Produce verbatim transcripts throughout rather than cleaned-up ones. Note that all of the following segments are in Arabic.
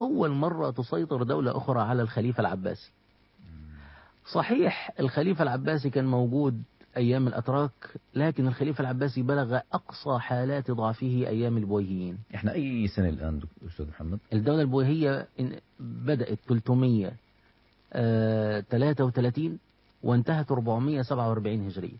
أول مرة تسيطر دولة أخرى على الخليفة العباسي. صحيح الخليفة العباسي كان موجود أيام الأتراك، لكن الخليفة العباسي بلغ أقصى حالات ضعفه أيام البويهيين. إحنا أي سنة الآن أستاذ محمد؟ الدولة البويهية بدأت ثلاثمئة وثلاثة وثلاثين وانتهت أربعمئة وسبعة وأربعين هجرية.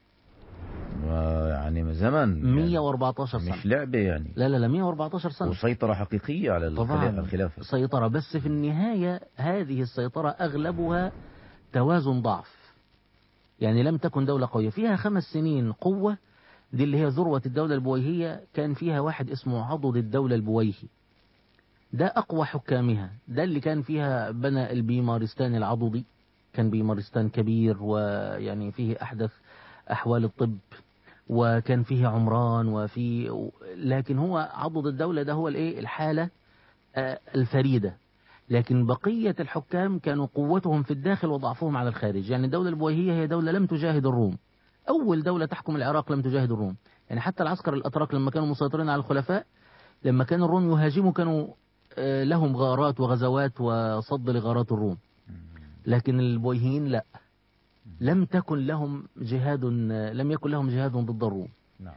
يعني من زمن، مئة وأربعة عشر سنة، مش لعبة يعني. لا لا لا مئة وأربعة عشر سنة، وسيطرة حقيقية على الخلافة. سيطرة، بس في النهاية هذه السيطرة أغلبها توازن ضعف. يعني لم تكن دولة قوية فيها خمس سنين قوة، دي اللي هي ذروة الدولة البويهية. كان فيها واحد اسمه عضد الدولة البويهي، ده أقوى حكامها، ده اللي كان فيها بنى البيمارستان العضدي. كان بيمارستان كبير ويعني فيه أحدث أحوال الطب، وكان فيه عمران وفي، لكن هو عضد الدولة ده هو الايه الحالة الفريدة. لكن بقية الحكام كانوا قوتهم في الداخل وضعفهم على الخارج. يعني الدولة البويهية هي دولة لم تجاهد الروم، أول دولة تحكم العراق لم تجاهد الروم. يعني حتى العسكر الأتراك لما كانوا مسيطرين على الخلفاء، لما كان الروم يهاجموا كانوا لهم غارات وغزوات وصد لغارات الروم، لكن البويهيين لا، لم تكن لهم جهاد، لم يكن لهم جهاد ضد الروم.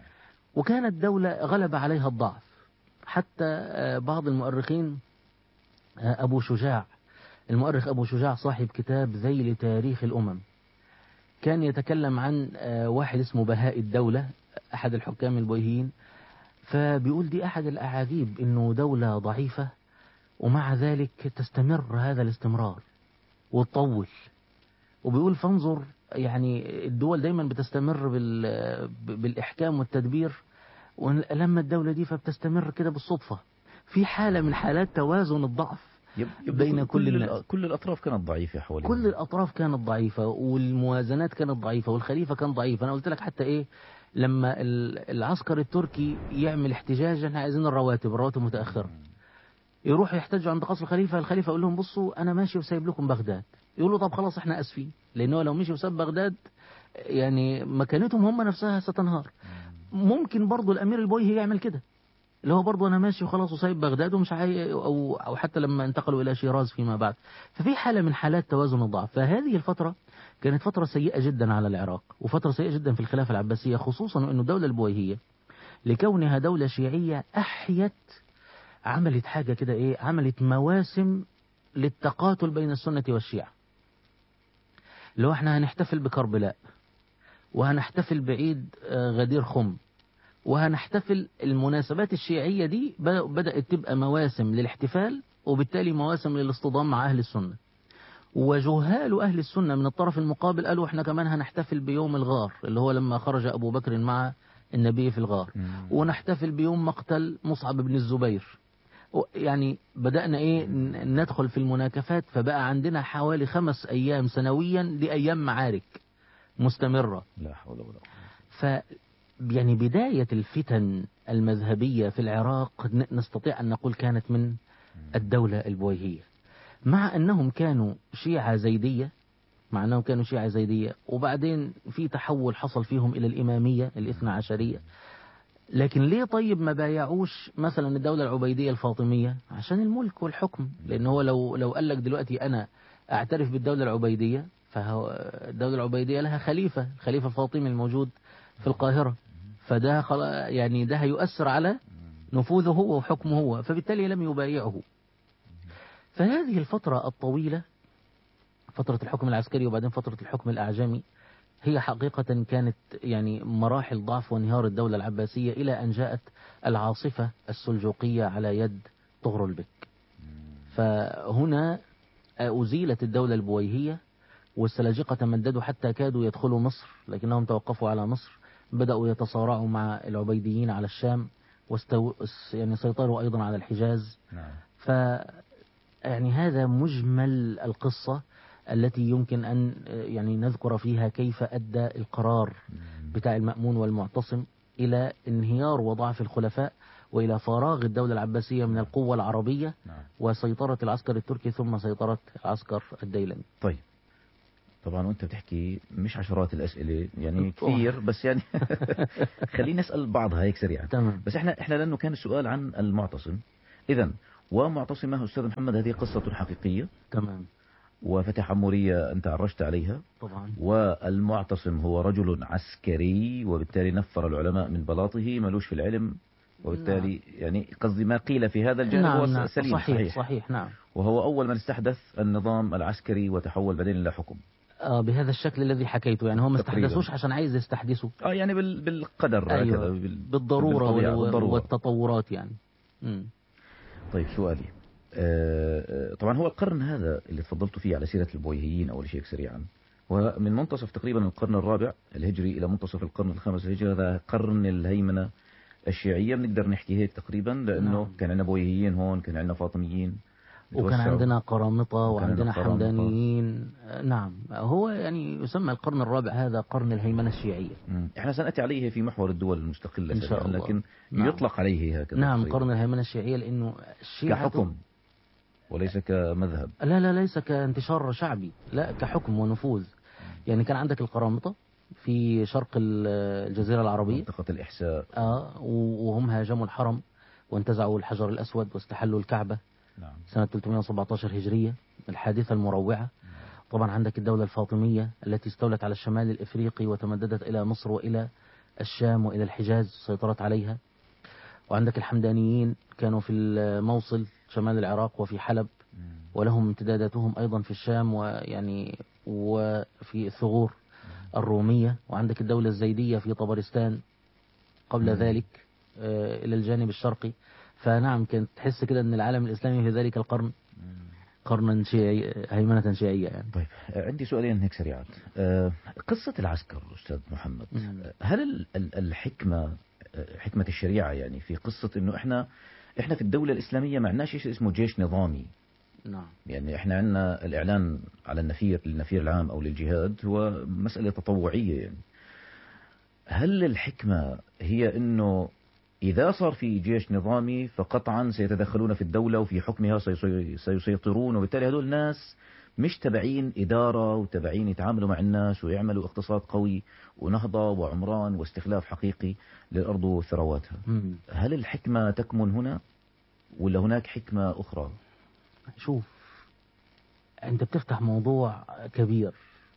وكانت دولة غلب عليها الضعف. حتى بعض المؤرخين، أبو شجاع، المؤرخ أبو شجاع صاحب كتاب ذيل تاريخ الأمم، كان يتكلم عن واحد اسمه بهاء الدولة، أحد الحكام البويهيين، فبيقول دي أحد الأعاجيب إنه دولة ضعيفة ومع ذلك تستمر هذا الاستمرار وتطول. وبيقول فانظر، يعني الدول دايما بتستمر بالإحكام والتدبير، ولما الدولة دي فبتستمر كده بالصدفة في حالة من حالات توازن الضعف بين كل الناس. كل الأطراف كانت ضعيفة حوالي، كل الأطراف كانت ضعيفة والموازنات كانت ضعيفة والخليفة كان ضعيف. أنا قلت لك حتى إيه، لما العسكر التركي يعمل احتجاج، احنا عايزين الرواتب، الرواتب متأخرة، يروحوا يحتجوا عند قصر الخليفة، الخليفة يقول لهم بصوا أنا ماشي وسايب لكم بغداد. يقولوا طب خلاص احنا أسفين، لأنه لو مشي وساب بغداد يعني مكانتهم هم نفسها ستنهار. ممكن برضو الأمير البويهي يعمل كده، اللي هو برضو أنا ماشي وخلاص وسايب بغداد ومش عاي... أو... أو حتى لما انتقلوا إلى شيراز فيما بعد. ففي حالة من حالات توازن الضعف. فهذه الفترة كانت فترة سيئة جدا على العراق، وفترة سيئة جدا في الخلافة العباسية، خصوصا أن الدولة البويهية لكونها دولة شيعية أحيت، عملت حاجة كده إيه، عملت مواسم للتقاتل بين السنة والشيعة. لو احنا هنحتفل بكربلاء، وهنحتفل بعيد غدير خم، وهنحتفل، المناسبات الشيعية دي بدأت تبقى مواسم للاحتفال، وبالتالي مواسم للاصطدام مع أهل السنة. وجهال أهل السنة من الطرف المقابل قالوا احنا كمان هنحتفل بيوم الغار، اللي هو لما خرج أبو بكر مع النبي في الغار، ونحتفل بيوم مقتل مصعب بن الزبير. يعني بدأنا ايه ندخل في المناكفات، فبقى عندنا حوالي خمس أيام سنويا لأيام معارك مستمرة. لا حول ولا قوة. ف يعني بداية الفتن المذهبية في العراق نستطيع أن نقول كانت من الدولة البويهية، مع أنهم كانوا شيعة زيدية، مع أنهم كانوا شيعة زيدية وبعدين في تحول حصل فيهم إلى الإمامية الاثنى عشرية. لكن ليه طيب ما بايعوش مثلا الدولة العبيدية الفاطمية؟ عشان الملك والحكم. لأن هو لو لو قال لك دلوقتي أنا أعترف بالدولة العبيدية، فهو الدولة العبيدية لها خليفة، الخليفة الفاطمي الموجود في القاهرة، فده يعني ده هيؤثر على نفوذه هو وحكمه هو، فبالتالي لم يبايعه. فهذه الفترة الطويلة، فترة الحكم العسكري وبعدين فترة الحكم الأعجمي، هي حقيقة كانت يعني مراحل ضعف وانهيار الدولة العباسية، إلى أن جاءت العاصفة السلجوقية على يد طغرل بك. فهنا أزيلت الدولة البويهية، والسلاجقة تمددوا حتى كادوا يدخلوا مصر، لكنهم توقفوا على مصر. بدأوا يتصارعوا مع العبيديين على الشام، واستو يعني سيطروا أيضا على الحجاز. ف يعني هذا مجمل القصة التي يمكن أن يعني نذكر فيها كيف أدى القرار بتاع المأمون والمعتصم إلى انهيار وضعف الخلفاء، وإلى فراغ الدولة العباسية من القوة العربية، وسيطرة العسكر التركي ثم سيطرة العسكر الديلمي. طيب طبعا وانت بتحكي مش عشرات الأسئلة يعني كثير، بس يعني خلينا نسأل بعضها هيك سريعا. تمام. بس احنا احنا لأنه كان السؤال عن المعتصم، إذن ومعتصمة أستاذ محمد هذه قصة حقيقية. تمام. وفتح عمورية أنت عرجت عليها طبعا. والمعتصم هو رجل عسكري، وبالتالي نفر العلماء من بلاطه، ملوش في العلم، وبالتالي نعم. يعني قصدي ما قيل في هذا الجانب نعم هو نعم. سليم. صحيح, صحيح صحيح. نعم. وهو أول من استحدث النظام العسكري وتحول بعدين إلى حكم. آه بهذا الشكل الذي حكيته، يعني هو ما تقريبا. استحدثوش عشان عايز يستحدثه. اه يعني بال... بالقدر. أيوة. هكذا بال... بالضرورة, بالطبيعة وال- بالضرورة. والتطورات يعني. مم. طيب سؤالي، آه، آه، طبعا هو القرن هذا اللي تفضلت فيه على سيرة البويهيين أول شيء سريعا، ومن منتصف تقريبا القرن الرابع الهجري إلى منتصف القرن الخامس الهجري، هذا قرن الهيمنة الشيعية، بنقدر نحكي هيك تقريبا، لأنه نعم. كان عندنا بويهيين هون، كان عندنا فاطميين وكان بتوسعوا، عندنا قرامطة وكان عندنا وعندنا قرامطة. حمدانيين. آه، نعم. هو يعني يسمى القرن الرابع هذا قرن الهيمنة الشيعية. مم. احنا سنأتي عليه في محور الدول المستقلة إن شاء سريعا، الله. لكن نعم. يطلق عليه هكذا نعم تقريبا. قرن الهيمنة الشيعية لأنه الشيعة كحكم وليس كمذهب. لا لا ليس كانتشار شعبي، لا كحكم ونفوذ. يعني كان عندك القرامطة في شرق ال- الجزيرة العربية، منطقة الإحساء. آه وهم هاجموا الحرم وانتزعوا الحجر الأسود واستحلوا الكعبة نعم. سنة ثلاثمائة وسبعة عشر هجرية، الحادثة المروعة. طبعا عندك الدولة الفاطمية التي استولت على الشمال الإفريقي وتمددت إلى مصر وإلى الشام وإلى الحجاز، سيطرت عليها. وعندك الحمدانيين كانوا في الموصل شمال العراق وفي حلب، ولهم امتداداتهم أيضا في الشام ويعني وفي الثغور الرومية. وعندك الدولة الزيدية في طبرستان قبل ذلك آه، إلى الجانب الشرقي. فنعم كانت تحس كده أن العالم الإسلامي في ذلك القرن قرنا شيعي، هيمنة شيعية يعني. طيب آه، عندي سؤالين هيك سريعات. آه، قصة العسكر أستاذ محمد، مم. آه، هل ال- ال- الحكمة، آه، حكمة الشريعة يعني في قصة إنه إحنا إحنا في الدولة الإسلامية ما عندناش شيء اسمه جيش نظامي. نعم. يعني إحنا عندنا الإعلان على النفير للنفير العام أو للجهاد هو مسألة تطوعية يعني. هل الحكمة هي إنه إذا صار في جيش نظامي فقطعا سيتدخلون في الدولة وفي حكمها سيسي- سيسيطرون، وبالتالي هذول الناس مش تبعين إدارة وتبعين يتعاملوا مع الناس ويعملوا اقتصاد قوي ونهضة وعمران واستخلاف حقيقي للأرض وثرواتها؟ مم. هل الحكمة تكمن هنا ولا هناك حكمة أخرى؟ شوف، أنت بتفتح موضوع كبير.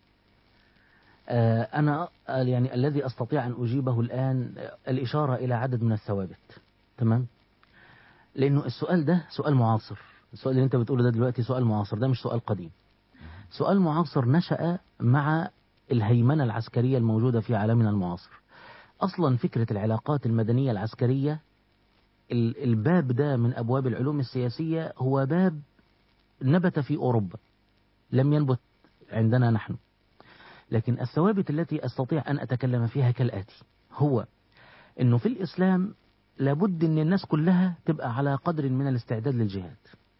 آه، أنا آه، يعني الذي أستطيع أن أجيبه الآن آه، الإشارة إلى عدد من الثوابت. تمام. لأنه السؤال ده سؤال معاصر، السؤال اللي أنت بتقوله ده دلوقتي سؤال معاصر، ده مش سؤال قديم. سؤال معاصر نشأ مع الهيمنة العسكرية الموجودة في عالمنا المعاصر. أصلا فكرة العلاقات المدنية العسكرية، ال- الباب ده من أبواب العلوم السياسية هو باب نبت في أوروبا، لم ينبت عندنا نحن. لكن الثوابت التي أستطيع أن أتكلم فيها كالآتي: هو أنه في الإسلام لابد أن الناس كلها تبقى على قدر من الاستعداد للجهاد.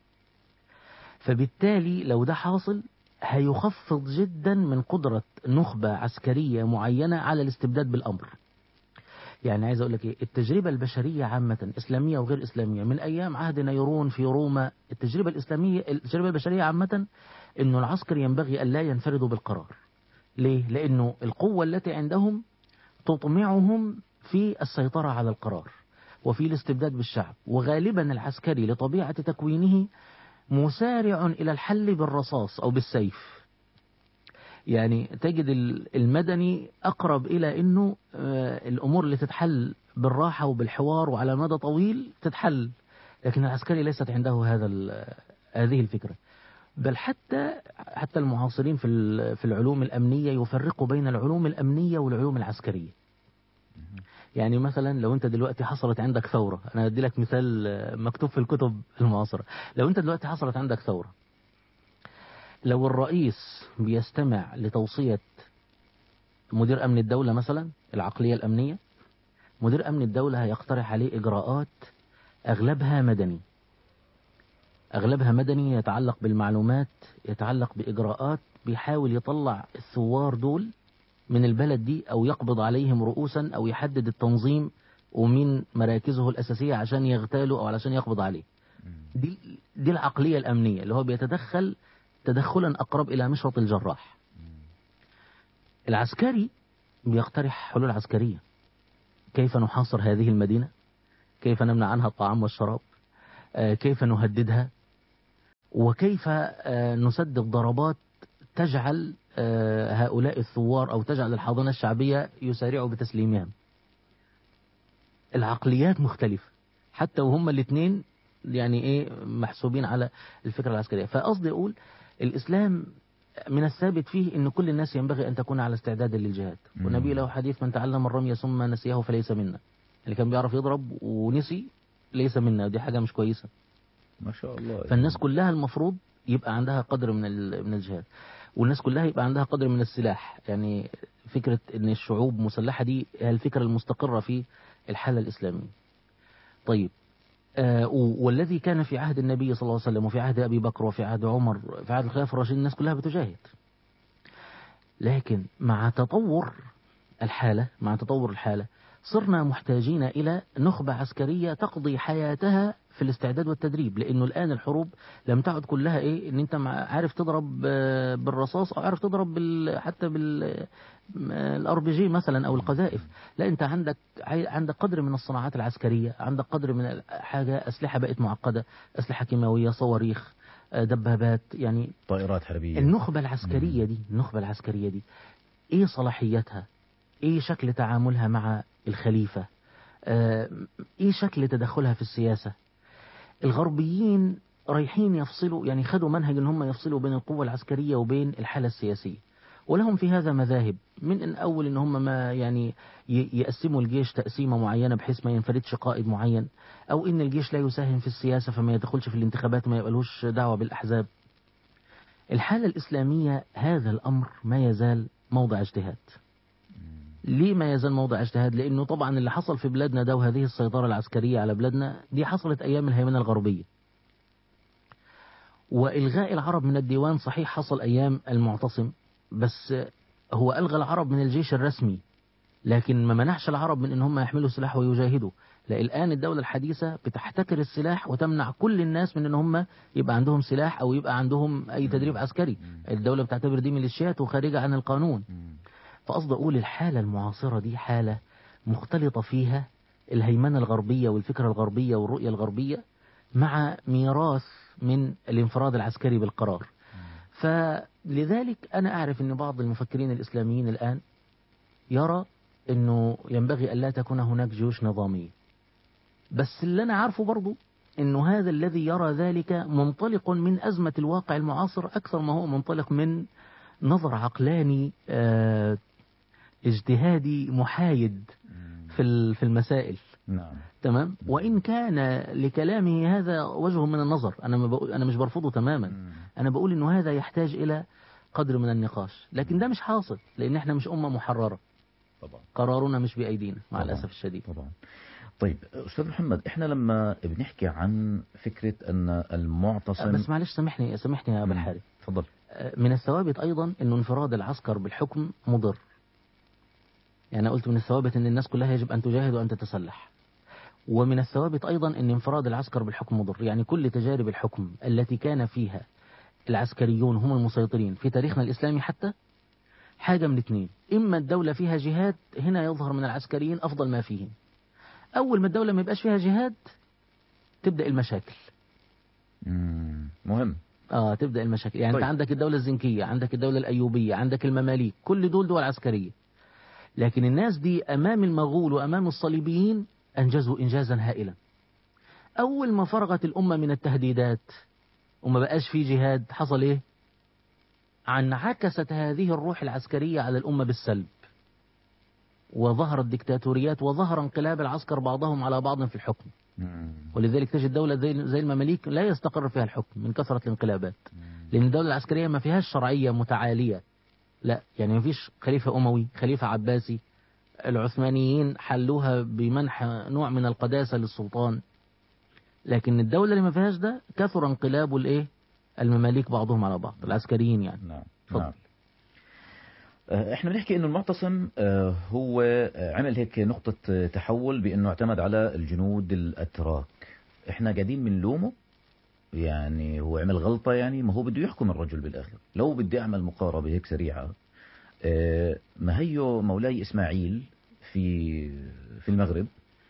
فبالتالي لو ده حاصل هيخفض جدا من قدرة نخبة عسكرية معينة على الاستبداد بالأمر. يعني عايز أقول لك إيه، التجربة البشرية عامة إسلامية وغير إسلامية من أيام عهد نيرون في روما، التجربة الإسلامية التجربة البشرية عامة إنه العسكر ينبغي أن لا ينفردوا بالقرار. ليه؟ لأنه القوة التي عندهم تطمعهم في السيطرة على القرار وفي الاستبداد بالشعب. وغالبا العسكري لطبيعة تكوينه مسارع إلى الحل بالرصاص أو بالسيف. يعني تجد المدني أقرب إلى أنه آه، الأمور اللي تتحل بالراحة وبالحوار وعلى مدى طويل تتحل. لكن العسكري ليست عنده هذا ال- هذه الفكرة. بل حتى حتى المعاصرين في ال- في العلوم الأمنية يفرقوا بين العلوم الأمنية والعلوم العسكرية. يعني مثلا لو أنت دلوقتي حصلت عندك ثورة، أنا أدي لك مثال آه، مكتوب في الكتب المعاصرة. لو أنت دلوقتي حصلت عندك ثورة، لو الرئيس بيستمع لتوصية مدير أمن الدولة مثلا، العقلية الأمنية، مدير أمن الدولة هيقترح عليه إجراءات أغلبها مدني، أغلبها مدني يتعلق بالمعلومات، يتعلق بإجراءات بيحاول يطلع الثوار دول من البلد دي أو يقبض عليهم رؤوسا أو يحدد التنظيم ومين مراكزه الأساسية عشان يغتالوا أو علشان يقبض عليه. دي, دي العقلية الأمنية اللي هو بيتدخل تدخلا أقرب إلى مشرط الجراح. العسكري بيقترح حلول عسكرية: كيف نحاصر هذه المدينة؟ كيف نمنع عنها الطعام والشراب؟ كيف نهددها، وكيف نصدق ضربات تجعل هؤلاء الثوار أو تجعل الحاضنة الشعبية يسارعوا بتسليمهم. العقليات مختلفة حتى وهم الاثنين يعني ايه محسوبين على الفكرة العسكرية. فقصدي أقول الإسلام من الثابت فيه أن كل الناس ينبغي أن تكون على استعداد للجهاد، والنبي له حديث: من تعلم الرمي ثم نسيه فليس منا. اللي كان بيعرف يضرب ونسي ليس منا، ودي حاجة مش كويسة ما شاء الله. فالناس كلها المفروض يبقى عندها قدر من من الجهاد، والناس كلها يبقى عندها قدر من السلاح. يعني فكرة ان الشعوب مسلحة دي هي الفكرة المستقرة في الحالة الإسلامية. طيب، آه والذي كان في عهد النبي صلى الله عليه وسلم وفي عهد أبي بكر وفي عهد عمر في عهد الخلافة الراشدين الناس كلها بتجاهد، لكن مع تطور الحالة مع تطور الحالة صرنا محتاجين إلى نخبة عسكرية تقضي حياتها في الاستعداد والتدريب، لأنه الآن الحروب لم تعد كلها إيه إن أنت عارف تضرب بالرصاص أو عارف تضرب بال حتى بالار بي جي مثلا أو القذائف. لا، أنت عندك عندك قدر من الصناعات العسكرية، عندك قدر من حاجة، أسلحة بقت معقدة، أسلحة كيماوية، صواريخ، دبابات، يعني طائرات حربية. النخبة العسكرية دي النخبة العسكرية دي إيه صلاحيتها؟ ايه شكل تعاملها مع الخليفة؟ اه ايه شكل تدخلها في السياسة؟ الغربيين رايحين يفصلوا، يعني خدوا منهج ان هم يفصلوا بين القوة العسكرية وبين الحالة السياسية، ولهم في هذا مذاهب. من ان اول ان هم ما يعني يقسموا الجيش تقسيمة معينة بحيث ما ينفردش قائد معين، او ان الجيش لا يساهم في السياسة فما يدخلش في الانتخابات وما يبقالوش دعوة بالاحزاب. الحالة الاسلامية هذا الامر ما يزال موضع اجتهاد. ليه ما يزال موضع اجتهاد؟ لأنه طبعا اللي حصل في بلادنا ده وهذه السيطرة العسكرية على بلادنا دي حصلت أيام الهيمنة الغربية، وإلغاء العرب من الديوان صحيح حصل أيام المعتصم، بس هو ألغى العرب من الجيش الرسمي لكن ما منعش العرب من أن هم يحملوا سلاح ويجاهدوا. لا، الآن الدولة الحديثة بتحتكر السلاح وتمنع كل الناس من أن هم يبقى عندهم سلاح أو يبقى عندهم أي تدريب عسكري. الدولة بتعتبر دي ميليشيات وخارجة عن القانون. فقصد أقول الحالة المعاصرة دي حالة مختلطة فيها الهيمنة الغربية والفكرة الغربية والرؤية الغربية مع ميراث من الانفراد العسكري بالقرار. فلذلك أنا أعرف أن بعض المفكرين الإسلاميين الآن يرى أنه ينبغي أن لا تكون هناك جيوش نظامية، بس اللي أنا عارفه برضو أنه هذا الذي يرى ذلك منطلق من أزمة الواقع المعاصر أكثر ما هو منطلق من نظر عقلاني آه اجتهادي محايد في في المسائل. نعم. تمام. وإن كان لكلامه هذا وجه من النظر، أنا ما بقول أنا مش برفضه تماما، أنا بقول إنه هذا يحتاج إلى قدر من النقاش، لكن ده مش حاصل لأن إحنا مش أمة محررة. طبعا. قرارنا مش بأيدينا مع طبعا. الأسف الشديد. طبعا. طيب أستاذ محمد، إحنا لما بنحكي عن فكرة أن المعتصم، بس معلش سامحني سامحني يا أبا الحارث، تفضل. من الثوابت أيضا إنه انفراد العسكر بالحكم مضر. يعني قلت من الثوابت أن الناس كلها يجب أن تجاهد وأن تتسلح، ومن الثوابت أيضا أن انفراد العسكر بالحكم مضر. يعني كل تجارب الحكم التي كان فيها العسكريون هم المسيطرين في تاريخنا الإسلامي حتى حاجة من اثنين: إما الدولة فيها جهاد هنا يظهر من العسكريين أفضل ما فيهم، أول ما الدولة ما يبقاش فيها جهاد تبدأ المشاكل. مم. مهم. آه تبدأ المشاكل. يعني طيب. أنت عندك الدولة الزنكية، عندك الدولة الأيوبية، عندك المماليك، كل دول دول عسكرية، لكن الناس دي أمام المغول وأمام الصليبيين أنجزوا إنجازا هائلا. أول ما فرغت الأمة من التهديدات وما بقاش في جهاد حصل إيه؟ انعكست هذه الروح العسكرية على الأمة بالسلب، وظهرت ديكتاتوريات وظهر انقلاب العسكر بعضهم على بعض في الحكم. ولذلك تجد دولة زي زي المماليك لا يستقر فيها الحكم من كثرة الانقلابات، لأن الدولة العسكرية ما فيهاش شرعية متعالية. لا، يعني ما فيش خليفة أموي، خليفة عباسي. العثمانيين حلوها بمنح نوع من القداسة للسلطان، لكن الدولة اللي ما فيهاش ده كثر انقلاب الايه المماليك بعضهم على بعض، العسكريين يعني. نعم. فضل. نعم. احنا بنحكي انه المعتصم هو عمل هيك نقطة تحول بانه اعتمد على الجنود الاتراك. احنا قاعدين بنلومه، يعني هو عمل غلطة، يعني ما هو بده يحكم الرجل بالاخر. لو بدي اعمل مقاربة هيك سريعة، ما هيو مولاي اسماعيل في في المغرب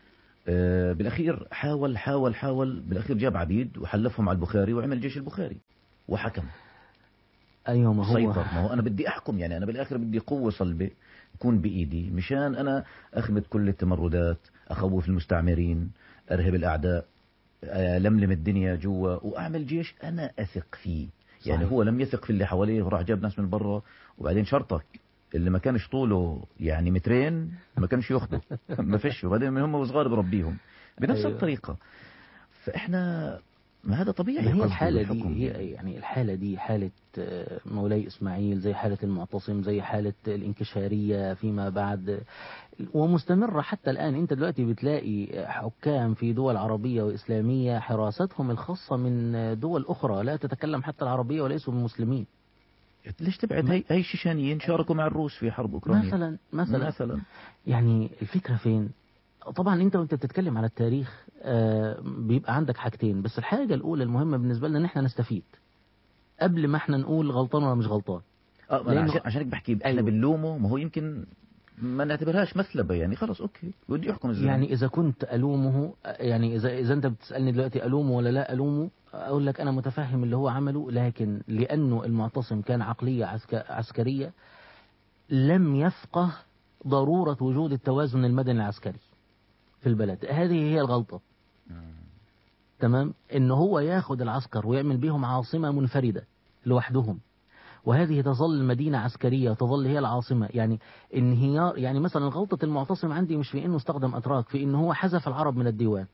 آه، بالأخير حاول حاول حاول بالأخير جاب عبيد وحلفهم على البخاري وعمل جيش البخاري وحكم. أيوة ما هو سيطر. ما هو أنا بدي أحكم، يعني أنا بالآخر بدي قوة صلبة تكون بإيدي مشان أنا أخمد كل التمردات، أخوف المستعمرين، أرهب الأعداء، لملم الدنيا جوا وأعمل جيش أنا أثق فيه. يعني صحيح. هو لم يثق في اللي حواليه وراح جاب ناس من برا، وبعدين شرطك اللي ما كانش طوله يعني مترين ما كانش ياخده ما فيش، وبعدين من هم وصغار بربيهم بنفس أيوة. الطريقة. فإحنا ما هذا طبيعي ما هي قصده الحالة دي بالحكم هي يعني. يعني الحالة دي حالة آه، مولاي إسماعيل، زي حالة المعتصم، زي حالة الانكشارية فيما بعد، ومستمرة حتى الآن. أنت دلوقتي بتلاقي حكام في دول عربية وإسلامية حراستهم الخاصة من دول أخرى لا تتكلم حتى العربية وليسوا من مسلمين. ليش تبعد؟ هي هي الشيشانيين شاركوا مع الروس في حرب أوكرانيا مثلا مثلا مثلا. يعني الفكرة فين؟ طبعا انت وانت بتتكلم على التاريخ آه، بيبقى عندك حاجتين بس. الحاجة الأولى المهمة بالنسبة لنا ان احنا نستفيد قبل ما احنا نقول غلطان ولا مش غلطان. اه، ما انا لأنه عشان عشان هيك بحكي احنا أيوه، بنلومه، ما هو يمكن ما نعتبرهاش مثلبة يعني، خلص اوكي بدي يحكم الزلمة. يعني إذا كنت ألومه، يعني إذا إذا أنت بتسألني دلوقتي ألومه ولا لا ألومه، أقول لك أنا متفهم اللي هو عمله، لكن لأنه المعتصم كان عقلية عسك- عسكرية لم يفقه ضرورة وجود التوازن المدني العسكري في البلد. هذه هي الغلطة. تمام، إن هو ياخد العسكر ويعمل بيهم عاصمة منفردة لوحدهم، وهذه تظل مدينة عسكرية، تظل هي العاصمة. يعني انهيار، يعني مثلا غلطة المعتصم عندي مش في انه استخدم اتراك، في انه هو حذف العرب من الديوان.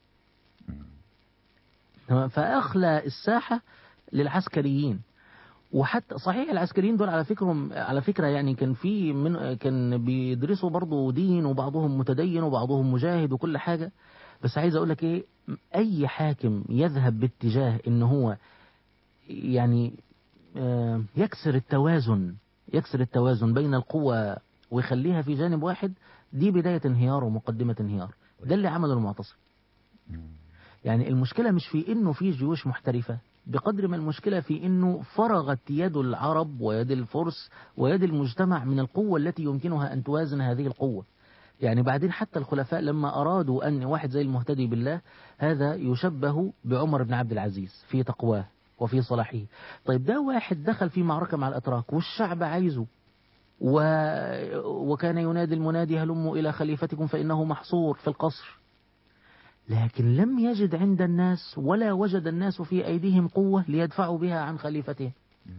تمام، فاخلى الساحة للعسكريين. وحتى صحيح العسكريين دول على فكرهم على فكرة يعني كان في من كان بيدرسوا برضه دين، وبعضهم متدين وبعضهم مجاهد وكل حاجة. بس عايز اقول لك ايه، اي حاكم يذهب باتجاه ان هو يعني آه، يكسر التوازن يكسر التوازن بين القوى ويخليها في جانب واحد، دي بداية انهيار ومقدمة انهيار. ده اللي عمله المعتصم. يعني المشكلة مش في انه في جيوش محترفة، بقدر ما المشكلة في انه فرغت يد العرب ويد الفرس ويد المجتمع من القوة التي يمكنها ان توازن هذه القوة. يعني بعدين حتى الخلفاء لما أرادوا أن واحد زي المهتدي بالله هذا يشبه بعمر بن عبد العزيز في تقواه وفي صلاحه. طيب ده واحد دخل في معركة مع الأتراك والشعب عايزه، و... وكان ينادي المنادي هلموا إلى خليفتكم فإنه محصور في القصر، لكن لم يجد عند الناس ولا وجد الناس في أيديهم قوة ليدفعوا بها عن خليفته.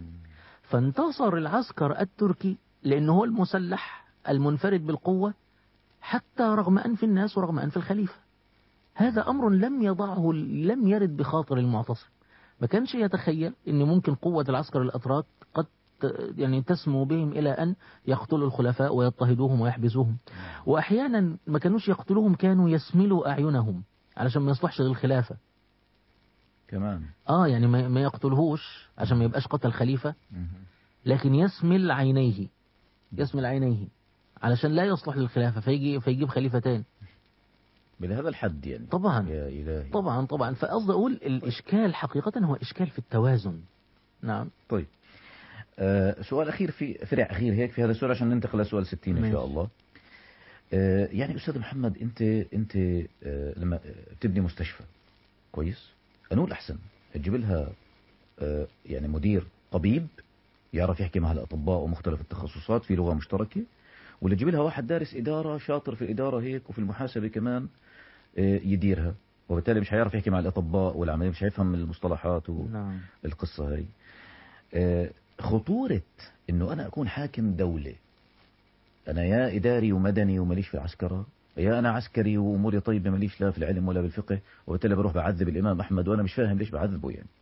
فانتصر العسكر التركي لأنه هو المسلح المنفرد بالقوة، حتى رغم أنف الناس ورغم أنف الخليفة. هذا أمر لم يضعه لم يرد بخاطر المعتصم. ما كانش يتخيل أن ممكن قوة العسكر الأتراك قد يعني تسمو بهم إلى أن يقتلوا الخلفاء ويضطهدوهم ويحبسوهم. وأحيانا ما كانوش يقتلوهم، كانوا يسملوا أعينهم علشان ما يصلحش للخلافة كمان. آه يعني ما ما يقتلهوش عشان ما يبقاش قتل خليفة، لكن يسمل عينيه يسمل عينيه علشان لا يصلح للخلافة، فيجي فيجيب خليفة تاني. بلهذا الحد يعني. طبعا يا إلهي. طبعا طبعا فقصد أقول الإشكال حقيقة هو إشكال في التوازن. نعم. طيب آه سؤال أخير في فرع أخير هيك في هذا السؤال عشان ننتقل لسؤال ستين إن شاء ماشي. الله. آه يعني أستاذ محمد أنت أنت آه لما تبني مستشفى كويس، أنول أحسن تجيب لها آه يعني مدير طبيب يعرف يحكي مع الأطباء ومختلف التخصصات في لغة مشتركة، ولا تجيب لها واحد دارس إدارة شاطر في الإدارة هيك وفي المحاسبة كمان آه يديرها، وبالتالي مش هيعرف يحكي مع الأطباء والعملية، مش هيفهم المصطلحات نعم. والقصة هاي. آه خطورة انه انا اكون حاكم دولة، انا يا اداري ومدني ومليش في عسكرة، يا انا عسكري واموري طيبة مليش لا في العلم ولا بالفقه، وبالتالي بروح بعذب الامام احمد وانا مش فاهم ليش بعذبه يعني.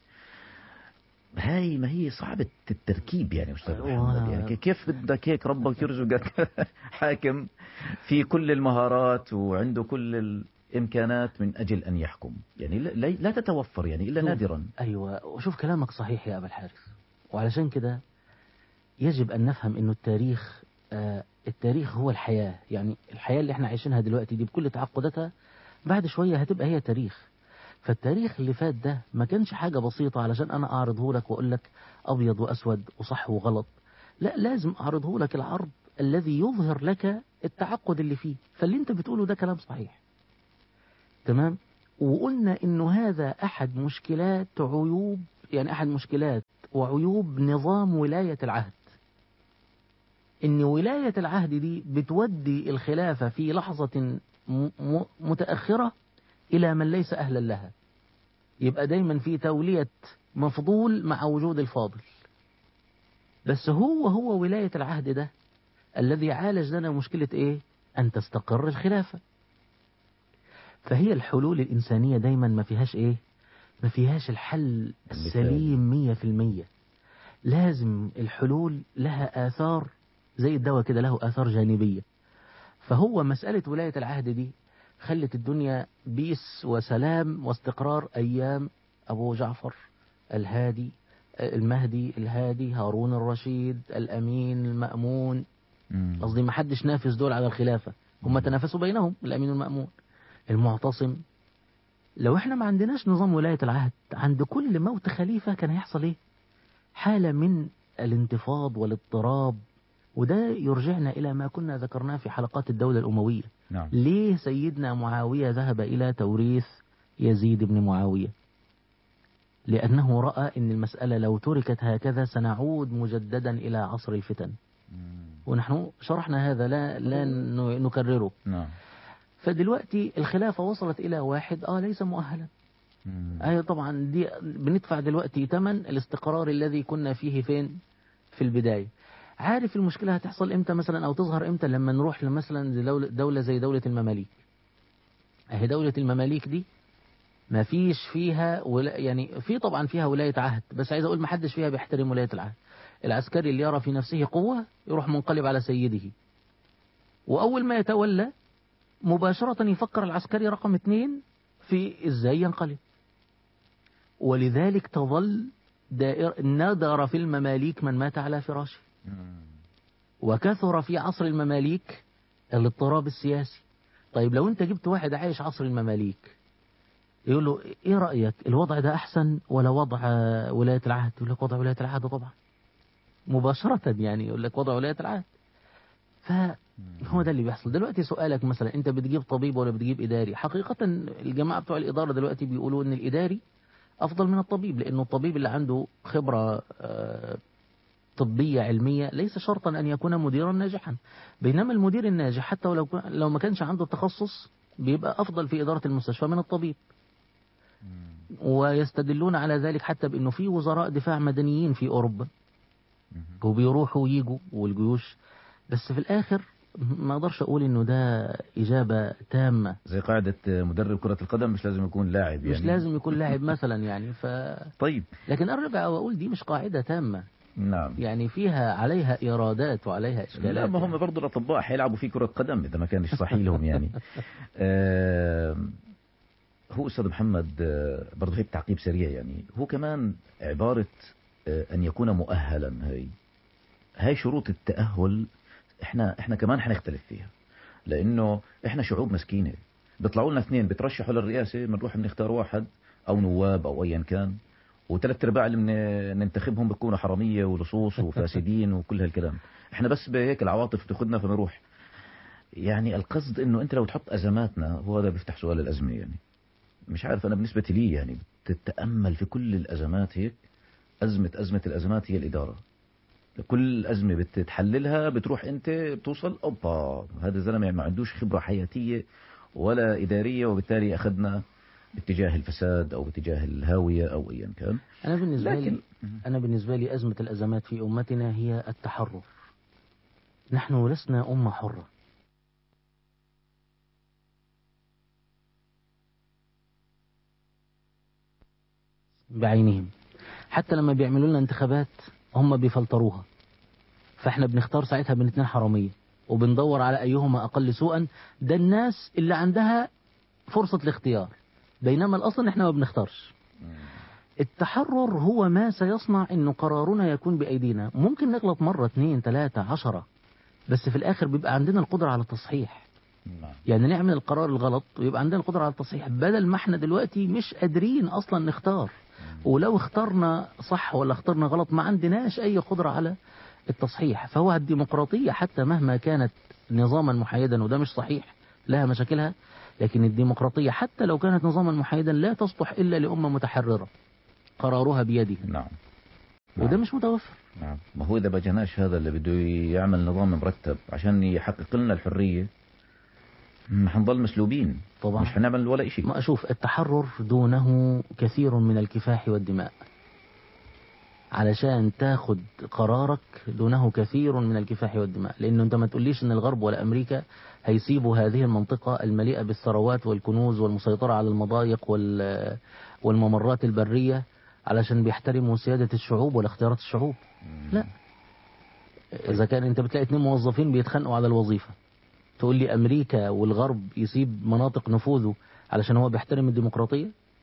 هاي ما هي صعبة التركيب يعني استاذ محمد، يعني كيف بدك هيك ربك يرزقك حاكم في كل المهارات وعنده كل الامكانات من اجل ان يحكم، يعني لا, لا تتوفر يعني الا نادرا. ايوه، وشوف كلامك صحيح يا ابا الحارث، وعلشان كده يجب ان نفهم انه التاريخ آه التاريخ هو الحياة. يعني الحياة اللي احنا عايشينها دلوقتي دي بكل تعقداتها بعد شوية هتبقى هي تاريخ. فالتاريخ اللي فات ده ما كانش حاجة بسيطة علشان انا اعرضه لك واقول لك ابيض واسود وصح وغلط. لا، لازم اعرضه لك العرض الذي يظهر لك التعقد اللي فيه. فاللي انت بتقوله ده كلام صحيح تمام. وقلنا إنه هذا أحد مشكلات عيوب، يعني أحد مشكلات وعيوب نظام ولاية العهد، إن ولاية العهد دي بتودي الخلافة في لحظة م- متأخرة إلى من ليس أهلا لها. يبقى دايما في تولية مفضول مع وجود الفاضل. بس هو هو ولاية العهد ده الذي عالج لنا مشكلة إيه؟ أن تستقر الخلافة. فهي الحلول الإنسانية دايما ما فيهاش إيه؟ ما فيهاش الحل السليم مية في المية. لازم الحلول لها آثار، زي الدواء كده له آثار جانبية. فهو مسألة ولاية العهد دي خلت الدنيا بيس وسلام واستقرار أيام أبو جعفر الهادي، المهدي الهادي، هارون الرشيد، الأمين المأمون. قصدي ما حدش نافس دول على الخلافة، هم تنافسوا بينهم، الأمين والمأمون، المعتصم. لو احنا ما عندناش نظام ولاية العهد، عند كل موت خليفة كان هيحصل ايه؟ حالة من الانتفاض والاضطراب. وده يرجعنا إلى ما كنا ذكرناه في حلقات الدولة الأموية. نعم. ليه سيدنا معاوية ذهب إلى توريث يزيد بن معاوية؟ لأنه رأى أن المسألة لو تركت هكذا سنعود مجددا إلى عصر الفتن. ونحن شرحنا هذا، لا, لا نكرره. نعم. فدلوقتي الخلافة وصلت إلى واحد آه ليس مؤهلا. أي طبعا دي بندفع دلوقتي ثمن الاستقرار الذي كنا فيه فين في البداية. عارف المشكلة هتحصل إمتى مثلا أو تظهر إمتى؟ لما نروح مثلا دولة, دولة زي دولة المماليك. أهي دولة المماليك دي ما فيش فيها ولا يعني في طبعا فيها ولاية عهد، بس عايز أقول ما حدش فيها بيحترم ولاية العهد. العسكري اللي يرى في نفسه قوة يروح منقلب على سيده، وأول ما يتولى مباشرة يفكر العسكري رقم اثنين في إزاي ينقلب. ولذلك تظل دائر نادر في المماليك من مات على فراشه. وكثر في عصر المماليك الاضطراب السياسي. طيب لو انت جبت واحد عايش عصر المماليك يقول له ايه رأيك، الوضع ده احسن ولا وضع ولاية العهد؟ يقول لك وضع ولاية العهد طبعا، مباشرة يعني يقول لك وضع ولاية العهد. فهو ده اللي بيحصل دلوقتي. سؤالك مثلا انت بتجيب طبيب ولا بتجيب اداري؟ حقيقة الجماعة بتوع الادارة دلوقتي بيقولوا ان الاداري افضل من الطبيب، لانه الطبيب اللي عنده خبرة طبية علمية ليس شرطا أن يكون مديرا ناجحا، بينما المدير الناجح حتى ولو لو ما كانش عنده تخصص بيبقى أفضل في إدارة المستشفى من الطبيب. ويستدلون على ذلك حتى بأنه في وزراء دفاع مدنيين في أوروبا وبيروحوا ويجوا والجيوش، بس في الآخر ما أقدرش أقول إنه ده إجابة تامة. زي قاعدة مدرب كرة القدم مش لازم يكون لاعب، يعني مش لازم يكون لاعب مثلا يعني ف... طيب لكن أرجع وأقول دي مش قاعدة تامة. نعم. يعني فيها عليها إيرادات وعليها إشكالات. لا ما هم يعني. برضو الأطباء حيلعبوا في كرة قدم إذا ما كانش صحيح لهم يعني. آه هو أستاذ محمد آه برضو هيك تعقيب سريع، يعني هو كمان عبارة آه أن يكون مؤهلا، هاي هاي شروط التأهل احنا احنا كمان حنختلف فيها، لأنه احنا شعوب مسكينة. بيطلعوا لنا اثنين بترشحوا للرئاسة، بنروح بنختار واحد أو نواب أو أيا كان، وثلاث ارباع اللي من ننتخبهم بيكونوا حراميه ولصوص وفاسدين وكل هالكلام. احنا بس بهيك العواطف بتاخذنا فبنروح. يعني القصد انه انت لو تحط ازماتنا، هو هذا بيفتح سؤال الازمه. يعني مش عارف انا بالنسبه لي يعني بتتامل في كل الازمات هيك، ازمه ازمه الازمات هي الاداره. كل ازمه بتتحللها بتروح انت بتوصل اوبا هذا الزلمه ما عندوش خبره حياتيه ولا اداريه، وبالتالي اخذنا باتجاه الفساد أو باتجاه الهاوية أو أيا كان. أنا بالنسبة لكن لي أنا بالنسبة لي أزمة الأزمات في أمتنا هي التحرر. نحن لسنا أمة حرة. بعينهم. حتى لما بيعملوا لنا انتخابات هم بيفلتروها، فاحنا بنختار ساعتها بين اتنين حرامية وبندور على أيهما أقل سوءا. ده الناس اللي عندها فرصة الاختيار، بينما الأصل احنا ما بنختارش. التحرر هو ما سيصنع انه قرارنا يكون بأيدينا. ممكن نغلط مرة اثنين ثلاثة عشرة، بس في الآخر بيبقى عندنا القدرة على التصحيح. يعني نعمل القرار الغلط ويبقى عندنا القدرة على التصحيح، بدل ما احنا دلوقتي مش قادرين أصلا نختار. ولو اخترنا صح ولا اخترنا غلط ما عندناش أي قدرة على التصحيح. فهو الديمقراطية حتى مهما كانت نظاما محايدا، وده مش صحيح، لها مشاكلها، لكن الديمقراطية حتى لو كانت نظاما محايدا لا تصلح إلا لأمة متحررة قرارها بيده. نعم. وده نعم. مش متوفر. نعم. ما هو إذا بجناش هذا اللي بده يعمل نظام مرتب عشان يحقق لنا الحرية، ما حنضل مسلوبين طبعا مش حنعمل ولا شيء. ما أشوف التحرر دونه كثير من الكفاح والدماء. علشان تاخد قرارك دونه كثير من الكفاح والدماء، لأنه أنت ما تقوليش أن الغرب ولا أمريكا هيسيبوا هذه المنطقة المليئة بالثروات والكنوز والمسيطرة على المضايق والممرات البرية علشان بيحترموا سيادة الشعوب والاختيارات الشعوب. لا. إذا كان أنت بتلاقي اتنين موظفين بيتخانقوا على الوظيفة، تقول لي أمريكا والغرب يسيب مناطق نفوذه علشان هو بيحترم الديمقراطية؟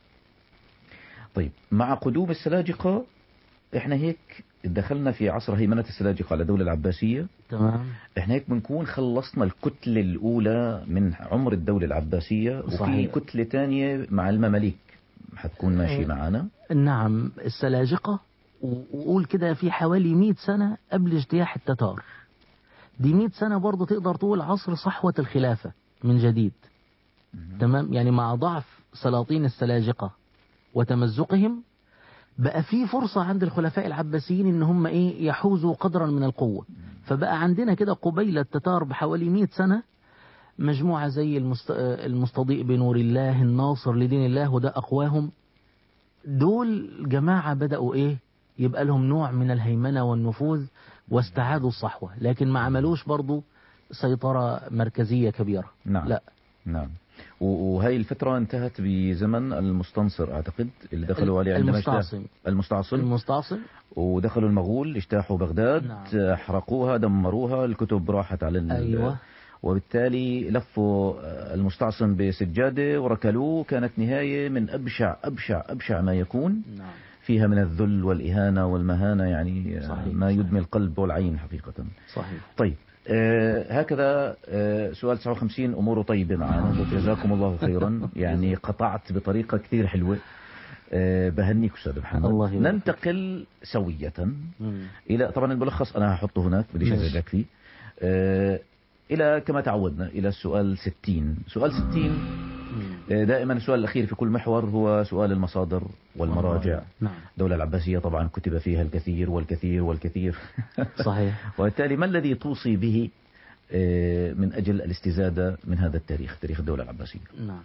طيب، مع قدوم السلاجقة احنا هيك دخلنا في عصر هيمنة السلاجقة على الدولة العباسية. تمام. احنا هيك بنكون خلصنا الكتلة الأولى من عمر الدولة العباسية. صحيح. وفي كتلة تانية مع المماليك حتكون ماشي معنا. نعم، السلاجقة وقول كده في حوالي مئة سنة قبل اجتياح التتار. دي مئة سنة برضو تقدر تقول عصر صحوة الخلافة من جديد. تمام. يعني مع ضعف سلاطين السلاجقة وتمزقهم بقى في فرصة عند الخلفاء العباسيين ان هم ايه يحوزوا قدرا من القوة. فبقى عندنا كده قبيل التتار بحوالي مئة سنة مجموعة زي المست... المستضيء بنور الله الناصر لدين الله، وده أقواهم. دول جماعة بدأوا ايه يبقى لهم نوع من الهيمنة والنفوذ واستعادوا الصحوة، لكن ما عملوش برضو سيطرة مركزية كبيرة. نعم. لا. نعم. وهي الفترة انتهت بزمن المستنصر أعتقد اللي دخلوا عليه عندما المستعصم. المستعصم المستعصم. ودخلوا المغول اجتاحوا بغداد. نعم. حرقوها دمروها، الكتب راحت على ال... أيوة. وبالتالي لفوا المستعصم بسجادة وركلوه. كانت نهاية من أبشع أبشع أبشع ما يكون. نعم. فيها من الذل والإهانة والمهانة، يعني صحيح. ما يدمي صحيح. القلب والعين حقيقة. صحيح. طيب، آه هكذا آه سؤال تسعة وخمسين أموره طيبة معنا. جزاكم الله خيرا. يعني قطعت بطريقة كثير حلوة. آه بهنيك أستاذ محمد. الله يبارك. ننتقل سوية مم. إلى، طبعا الملخص أنا هحطه هناك بديش أزعجك فيه. آه إلى كما تعودنا إلى السؤال ستين. سؤال ستين دائما السؤال الأخير في كل محور هو سؤال المصادر والمراجع. نعم. الدولة العباسية طبعا كتب فيها الكثير والكثير والكثير. صحيح. وبالتالي ما الذي توصي به من أجل الاستزادة من هذا التاريخ، تاريخ الدولة العباسية؟ نعم.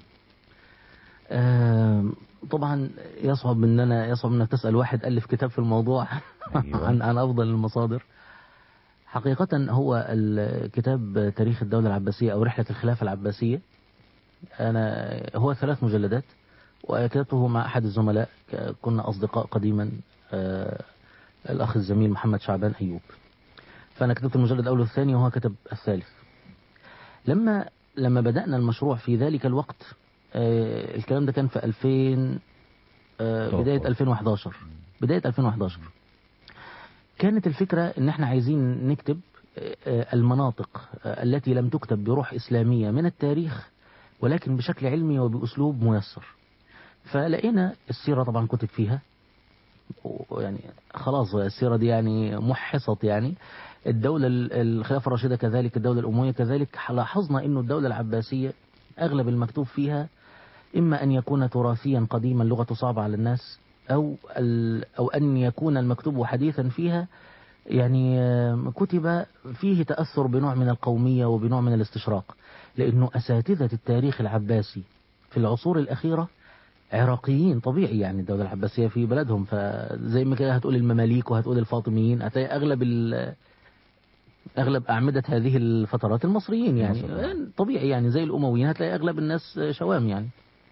آه طبعا يصعب مننا يصعب انك تسأل واحد ألف كتاب في الموضوع. أيوة. عن عن أفضل المصادر. حقيقة هو الكتاب تاريخ الدولة العباسية أو رحلة الخلافة العباسية. أنا هو ثلاث مجلدات وكتبته مع أحد الزملاء، كنا أصدقاء قديما، آه الأخ الزميل محمد شعبان أيوب. فأنا كتبت المجلد الأول والثاني وهو كتب الثالث. لما لما بدأنا المشروع في ذلك الوقت، آه الكلام ده كان في ألفين، آه بداية ألفين وأحد عشر بداية ألفين وأحد عشر. كانت الفكرة ان احنا عايزين نكتب آه المناطق آه التي لم تكتب بروح إسلامية من التاريخ، ولكن بشكل علمي وبأسلوب ميسر. فلقينا السيرة طبعا كتب فيها، يعني خلاص السيرة دي يعني محصت. يعني الدولة الخلافة الراشدة كذلك، الدولة الأموية كذلك. لاحظنا انه الدولة العباسية أغلب المكتوب فيها إما أن يكون تراثيا قديما لغته صعبة على الناس، أو أو أن يكون المكتوب حديثا فيها يعني كتب فيه تأثر بنوع من القومية وبنوع من الاستشراق. لأنه أساتذة التاريخ العباسي في العصور الأخيرة عراقيين طبيعي، يعني الدولة العباسية في بلدهم، فزي ما كده هتقول المماليك وهتقول الفاطميين، هتلاقي أغلب أغلب أعمدة هذه الفترات المصريين، يعني طبيعي، يعني زي الأمويين هتلاقي أغلب الناس شوام يعني.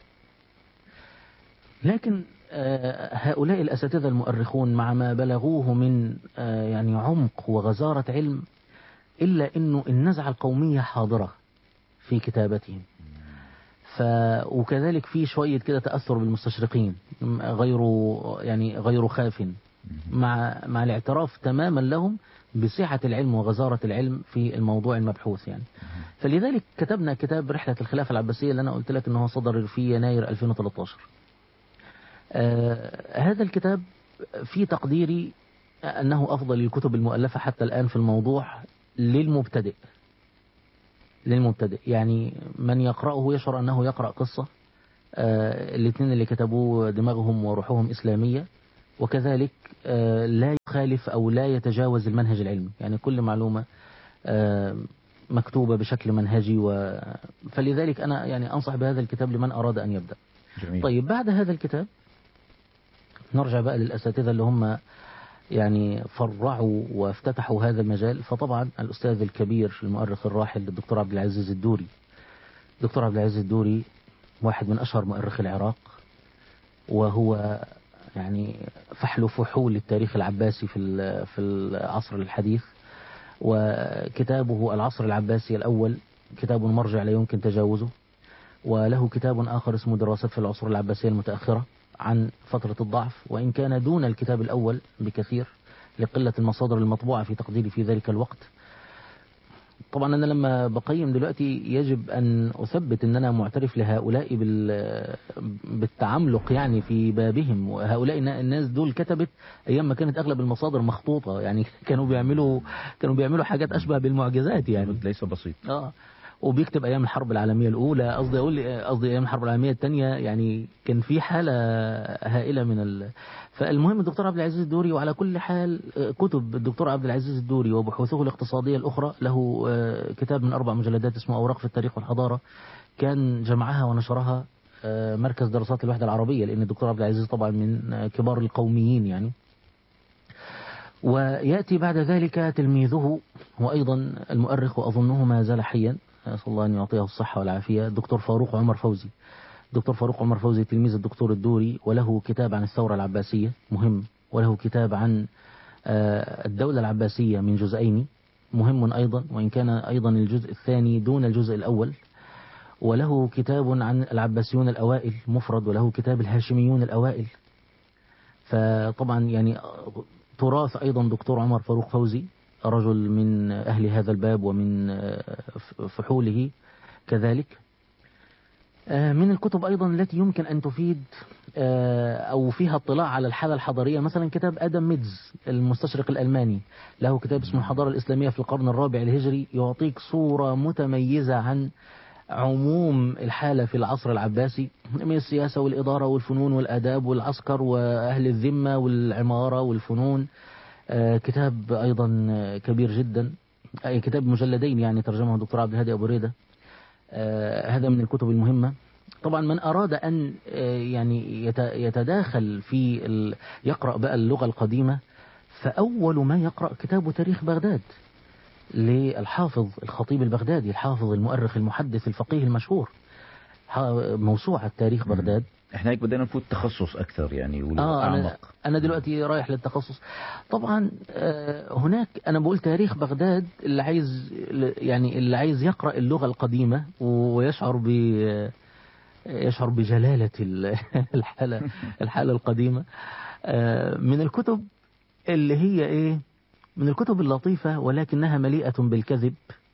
لكن هؤلاء الأساتذة المؤرخون مع ما بلغوه من يعني عمق وغزارة علم، إلا أنه النزعة القومية حاضرة في كتابتهم. ف وكذلك في شوية كده تأثر بالمستشرقين غير يعني غير خاف، مع مع الاعتراف تماما لهم بصحة العلم وغزارة العلم في الموضوع المبحوث يعني. فلذلك كتبنا كتاب رحلة الخلافة العباسية اللي أنا قلت لك أنه صدر في يناير ألفين وثلاثة عشر. آه هذا الكتاب في تقديري أنه أفضل الكتب المؤلفة حتى الآن في الموضوع للمبتدئ. للمبتدئ، يعني من يقرأه يشعر أنه يقرأ قصة. آه الاثنين اللي كتبوه دماغهم وروحهم إسلامية، وكذلك آه لا يخالف أو لا يتجاوز المنهج العلمي، يعني كل معلومة آه مكتوبة بشكل منهجي. و... فلذلك أنا يعني أنصح بهذا الكتاب لمن أراد أن يبدأ. جميل. طيب بعد هذا الكتاب نرجع بقى للأساتذة اللي هم يعني فرعوا وافتتحوا هذا المجال. فطبعا الأستاذ الكبير المؤرخ الراحل الدكتور عبد العزيز الدوري. الدكتور عبد العزيز الدوري واحد من أشهر مؤرخي العراق، وهو يعني فحل فحول التاريخ العباسي في في العصر الحديث. وكتابه العصر العباسي الأول كتاب مرجع لا يمكن تجاوزه، وله كتاب آخر اسمه دراسات في العصور العباسية المتأخرة عن فترة الضعف، وإن كان دون الكتاب الأول بكثير لقلة المصادر المطبوعة في تقديري في ذلك الوقت. طبعا أنا لما بقيم دلوقتي يجب أن أثبت أن أنا معترف لهؤلاء بالتعملق يعني في بابهم، وهؤلاء الناس دول كتبت أيام ما كانت أغلب المصادر مخطوطة، يعني كانوا بيعملوا كانوا بيعملوا حاجات أشبه بالمعجزات يعني. ليس بسيط. آه وبيكتب أيام الحرب العالمية الأولى، قصدي أقول قصدي أيام الحرب العالمية الثانية، يعني كان في حالة هائلة من ال... فالمهم الدكتور عبد العزيز الدوري. وعلى كل حال كتب الدكتور عبد العزيز الدوري وبحوثه الاقتصادية الأخرى، له كتاب من أربع مجلدات اسمه أوراق في التاريخ والحضارة، كان جمعها ونشرها مركز دراسات الوحدة العربية، لأن الدكتور عبد العزيز طبعا من كبار القوميين يعني. ويأتي بعد ذلك تلميذه وأيضا المؤرخ وأظنه ما زال حيا، أسأل الله أن يعطيه الصحة والعافية، الدكتور فاروق عمر فوزي. الدكتور فاروق عمر فوزي تلميذ الدكتور الدوري، وله كتاب عن الثورة العباسية مهم، وله كتاب عن الدولة العباسية من جزئين مهم أيضا، وإن كان أيضا الجزء الثاني دون الجزء الأول. وله كتاب عن العباسيون الأوائل مفرد، وله كتاب الهاشميون الأوائل. فطبعا يعني تراث أيضا دكتور عمر فاروق فوزي، رجل من أهل هذا الباب ومن فحوله كذلك. من الكتب أيضا التي يمكن أن تفيد أو فيها اطلاع على الحالة الحضارية، مثلا كتاب آدم ميدز المستشرق الألماني، له كتاب اسمه الحضارة الإسلامية في القرن الرابع الهجري، يعطيك صورة متميزة عن عموم الحالة في العصر العباسي من السياسة والإدارة والفنون والآداب والعسكر وأهل الذمة والعمارة والفنون. كتاب أيضا كبير جدا، أي كتاب مجلدين يعني، ترجمه الدكتور عبد الهادي أبو ريدة. هذا من الكتب المهمة. طبعا من أراد أن يعني يتداخل في ال... يقرأ بقى اللغة القديمة، فأول ما يقرأ كتاب تاريخ بغداد للحافظ الخطيب البغدادي، الحافظ المؤرخ المحدث الفقيه المشهور، موسوعة تاريخ بغداد. احنا هيك بدنا نفوت تخصص اكثر يعني آه أنا, أنا دلوقتي رايح للتخصص. طبعا هناك أنا بقول تاريخ بغداد، اللي عايز يعني اللي عايز يقرأ اللغة القديمة ويشعر ب يشعر بجلالة الحالة الحالة القديمة، من الكتب اللي هي ايه، من الكتب اللطيفة ولكنها مليئة بالكذب،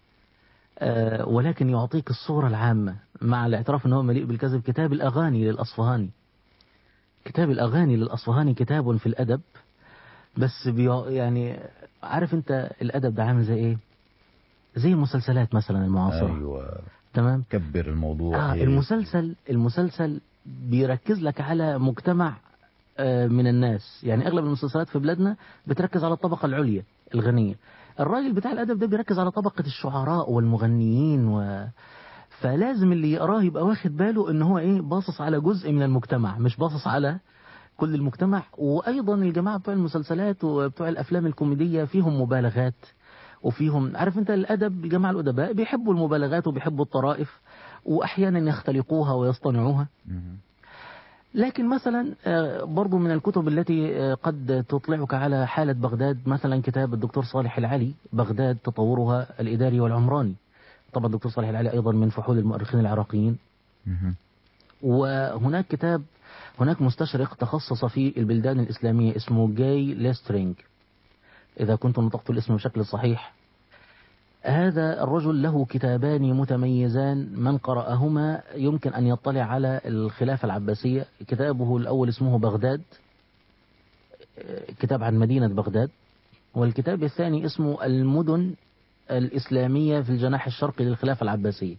ولكن يعطيك الصورة العامة مع الاعتراف أنه مليء بالكذب. كتاب الأغاني للأصفهاني. كتاب الأغاني للأصفهاني كتاب في الأدب، بس يعني عارف أنت الأدب ده عامل زي إيه، زي المسلسلات مثلا المعاصرة. أيوة. تمام. كبر الموضوع. آه المسلسل المسلسل بيركز لك على مجتمع آه من الناس، يعني أغلب المسلسلات في بلادنا بتركز على الطبقة العليا الغنية. الراجل بتاع الأدب ده بيركز على طبقة الشعراء والمغنيين، و... فلازم اللي يقراه يبقى واخد باله ان هو ايه، باصص على جزء من المجتمع، مش باصص على كل المجتمع. وايضا الجماعة بتوع المسلسلات وبتوع الافلام الكوميدية فيهم مبالغات، وفيهم عارف انت الادب، الجماعة الادباء بيحبوا المبالغات وبيحبوا الطرائف، واحيانا يختلقوها ويصطنعوها. لكن مثلا برضو من الكتب التي قد تطلعك على حالة بغداد، مثلا كتاب الدكتور صالح العلي بغداد تطورها الإداري والعمراني. طبعا الدكتور صالح العلي أيضا من فحول المؤرخين العراقيين. وهناك كتاب، هناك مستشرق تخصص في البلدان الإسلامية اسمه جاي ليسترينج، إذا كنت نطقت الاسم بشكل صحيح. هذا الرجل له كتابان متميزان، من قرأهما يمكن أن يطلع على الخلافة العباسية. كتابه الأول اسمه بغداد، كتاب عن مدينة بغداد، والكتاب الثاني اسمه المدن الإسلامية في الجناح الشرقي للخلافة العباسية.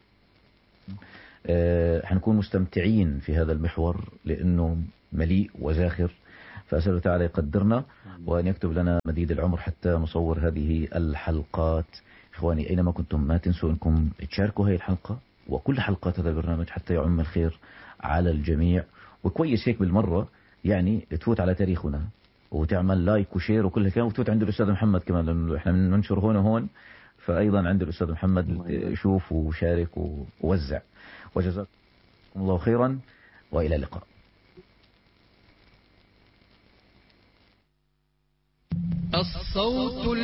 أه حنكون مستمتعين في هذا المحور لأنه مليء وزاخر، فأسأله تعالى يقدرنا وأن يكتب لنا مديد العمر حتى نصور هذه الحلقات. إخواني أينما كنتم ما تنسوا أنكم تشاركوا هذه الحلقة وكل حلقات هذا البرنامج حتى يعم الخير على الجميع. وكويس هيك بالمرة يعني تفوت على تاريخنا وتعمل لايك وشير وكل كلام، وتفوت عند الأستاذ محمد كمان لأنه إحنا بننشر هون وهون، فأيضا عند الأستاذ محمد شوف وشارك ووزع. وجزاكم الله خيرا وإلى اللقاء. الصوت